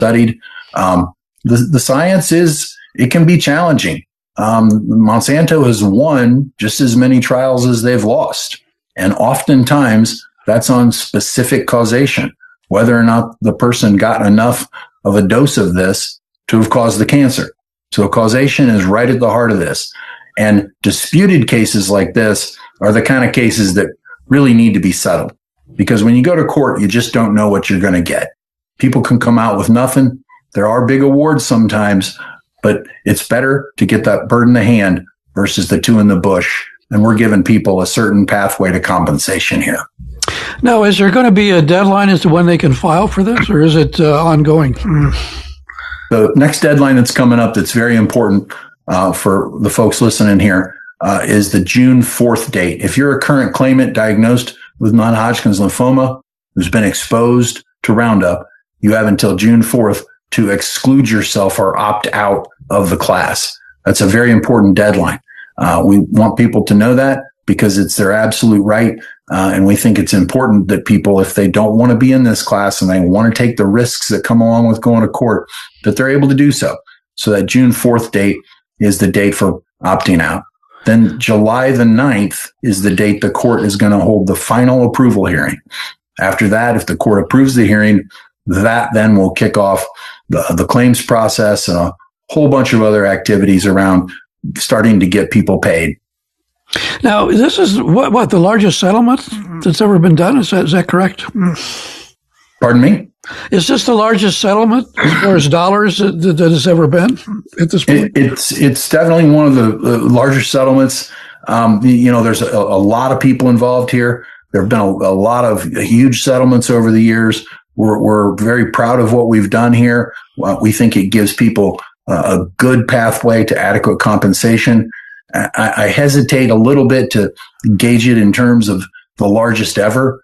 studied. The science it can be challenging. Monsanto has won just as many trials as they've lost. And oftentimes that's on specific causation, whether or not the person got enough of a dose of this to have caused the cancer. So causation is right at the heart of this. And disputed cases like this are the kind of cases that really need to be settled. Because when you go to court, you just don't know what you're going to get. People can come out with nothing. There are big awards sometimes, but it's better to get that bird in the hand versus the two in the bush. And we're giving people a certain pathway to compensation here. Now, is there going to be a deadline as to when they can file for this, or is it ongoing? The next deadline that's coming up that's very important for the folks listening here is the June 4th date. If you're a current claimant diagnosed with non-Hodgkin's lymphoma who's been exposed to Roundup, you have until June 4th to exclude yourself or opt out of the class. That's a very important deadline. We want people to know that because it's their absolute right. And we think it's important that people, if they don't want to be in this class and they want to take the risks that come along with going to court, that they're able to do so. So that June 4th date is the date for opting out. Then July the 9th is the date the court is going to hold the final approval hearing. After that, if the court approves the hearing, that then will kick off the claims process and a whole bunch of other activities around starting to get people paid. Now, this is what the largest settlement that's ever been done? Is that correct? Pardon me? Is this the largest settlement as far as dollars that has ever been at this point? It's definitely one of the larger settlements. There's a lot of people involved here. There have been a lot of huge settlements over the years. We're very proud of what we've done here. We think it gives people a good pathway to adequate compensation. I hesitate a little bit to gauge it in terms of the largest ever.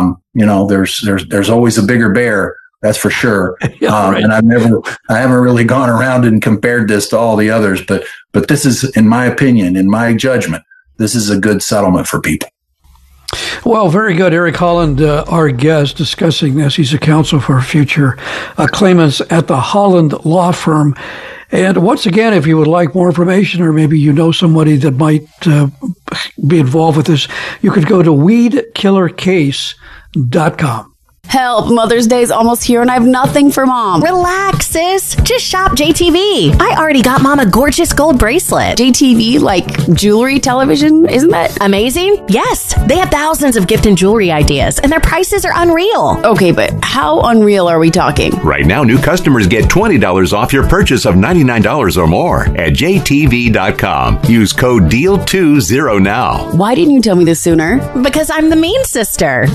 There's always a bigger bear, that's for sure. Yeah, right. And I haven't really gone around and compared this to all the others, but this is, in my opinion, in my judgment, this is a good settlement for people. Well, very good. Eric Holland, our guest, discussing this. He's a counsel for future claimants at the Holland Law Firm. And once again, if you would like more information, or maybe you know somebody that might be involved with this, you could go to weedkillercase.com. Help, Mother's Day's almost here and I have nothing for Mom. Relax, sis. Just shop JTV. I already got Mom a gorgeous gold bracelet. JTV, like jewelry television? Isn't that amazing? Yes. They have thousands of gift and jewelry ideas, and their prices are unreal. Okay, but how unreal are we talking? Right now, new customers get $20 off your purchase of $99 or more at JTV.com. Use code DEAL20 now. Why didn't you tell me this sooner? Because I'm the mean sister.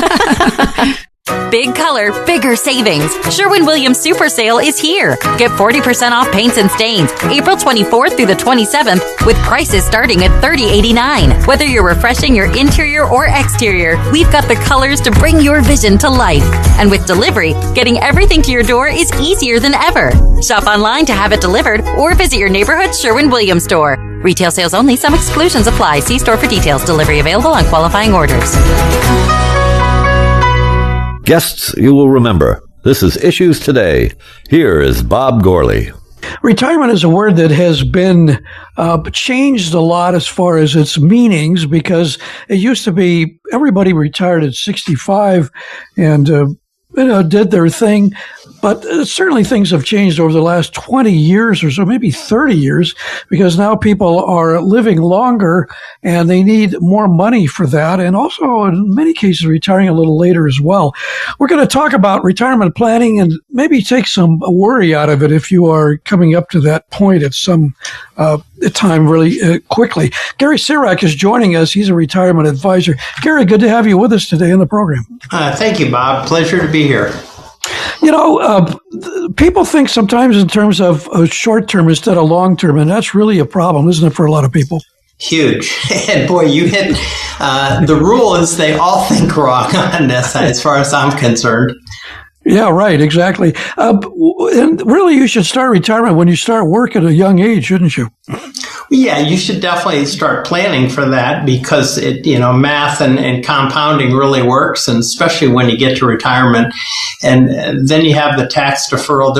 Big color, bigger savings. Sherwin-Williams Super Sale is here. Get 40% off paints and stains April 24th through the 27th with prices starting at $30.89. Whether you're refreshing your interior or exterior, we've got the colors to bring your vision to life. And with delivery, getting everything to your door is easier than ever. Shop online to have it delivered or visit your neighborhood Sherwin-Williams store. Retail sales only. Some exclusions apply. See store for details. Delivery available on qualifying orders. Guests you will remember. This is Issues Today. Here is Bob Gourley. Retirement is a word that has been changed a lot as far as its meanings, because it used to be everybody retired at 65 and did their thing. But certainly things have changed over the last 20 years or so, maybe 30 years, because now people are living longer and they need more money for that. And also, in many cases, retiring a little later as well. We're going to talk about retirement planning and maybe take some worry out of it if you are coming up to that point at some time really quickly. Gary Sirak is joining us. He's a retirement advisor. Gary, good to have you with us today in the program. Thank you, Bob. Pleasure to be here. You know, people think sometimes in terms of short term instead of long term, and that's really a problem, isn't it, for a lot of people? Huge. And boy, you hit the rule is they all think wrong on this, as far as I'm concerned. Yeah, right, exactly. And really, you should start retirement when you start work at a young age, shouldn't you? Yeah, you should definitely start planning for that because math and compounding really works, and especially when you get to retirement. And then you have the tax deferral.